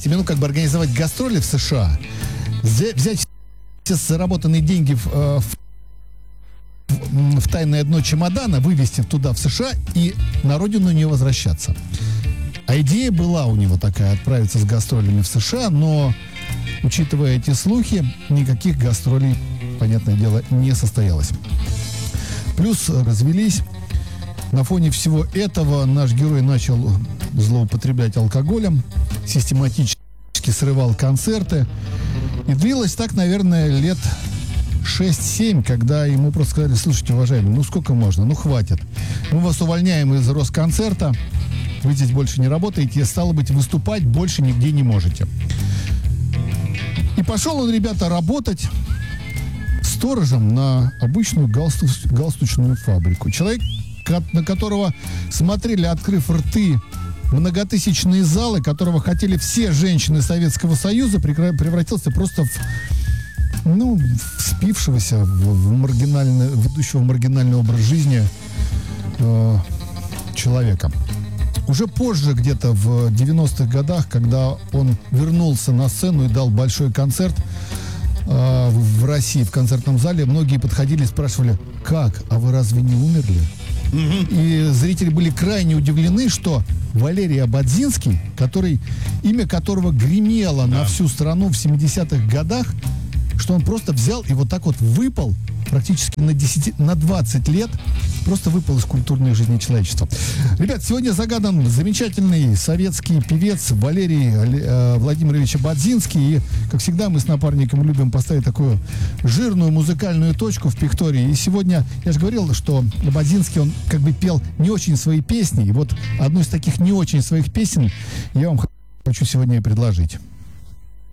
как бы организовать гастроли в США, взять все заработанные деньги в тайное дно чемодана, вывести туда, в США, и на родину не возвращаться. А идея была у него такая, отправиться с гастролями в США, но, учитывая эти слухи, никаких гастролей, понятное дело, не состоялось. Плюс развелись. На фоне всего этого наш герой начал злоупотреблять алкоголем, систематически срывал концерты. И длилось так, наверное, лет 6-7, когда ему просто сказали: слушайте, уважаемый, ну сколько можно, ну хватит. Мы вас увольняем из Росконцерта, вы здесь больше не работаете, стало быть, выступать больше нигде не можете. И пошел он, ребята, работать сторожем на обычную галстучную фабрику. Человек, на которого смотрели, открыв рты, многотысячные залы, которого хотели все женщины Советского Союза, превратился просто в спившегося, ведущего маргинальный образ жизни человека. Уже позже, где-то в 90-х годах, когда он вернулся на сцену и дал большой концерт в России, в концертном зале, многие подходили и спрашивали: как? А вы разве не умерли? И зрители были крайне удивлены, что Валерий Ободзинский, имя которого гремело на всю страну в 70-х годах, что он просто взял и вот так вот выпал практически на 20 лет, просто выпал из культурной жизни человечества. Ребят, сегодня загадан замечательный советский певец Валерий Владимирович Ободзинский. И, как всегда, мы с напарником любим поставить такую жирную музыкальную точку в пиктории. И сегодня, я же говорил, что Ободзинский, он как бы пел не очень свои песни. И вот одну из таких не очень своих песен я вам хочу сегодня и предложить.